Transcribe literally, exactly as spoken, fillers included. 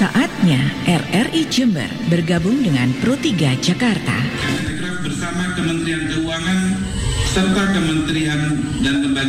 Saatnya R R I Jember bergabung dengan Pro tiga Jakarta. Bersama Kementerian Keuangan serta Kementerian dan lembaga